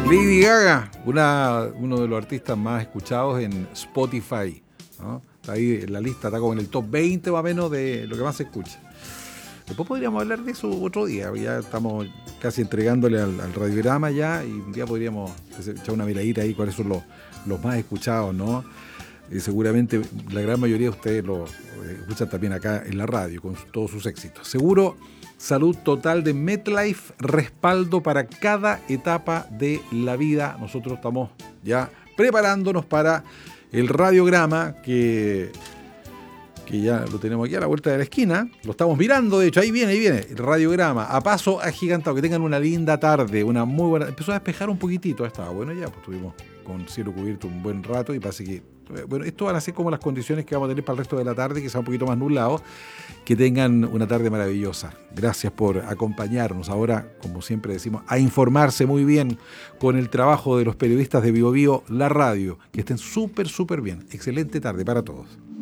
Lady Gaga, uno de los artistas más escuchados en Spotify, ¿no? Está ahí en la lista, está como en el top 20 más o menos de lo que más se escucha. Después podríamos hablar de eso otro día, ya estamos casi entregándole al radiograma ya, y un día podríamos echar una miradita ahí cuáles son los más escuchados, ¿no? Seguramente la gran mayoría de ustedes lo escuchan también acá en la radio con todos sus éxitos. Seguro Salud Total de MetLife, respaldo para cada etapa de la vida. Nosotros estamos ya preparándonos para el radiograma que ya lo tenemos aquí a la vuelta de la esquina. Lo estamos mirando, de hecho, ahí viene el radiograma a paso agigantado. Que tengan una linda tarde, una muy buena. Empezó a despejar un poquitito, estaba bueno ya, pues estuvimos con cielo cubierto un buen rato y parece que, bueno, esto van a ser como las condiciones que vamos a tener para el resto de la tarde, que sea un poquito más nublado. Que tengan una tarde maravillosa. Gracias por acompañarnos. Ahora, como siempre decimos, a informarse muy bien con el trabajo de los periodistas de Bío Bío, la radio. Que estén súper bien. Excelente tarde para todos.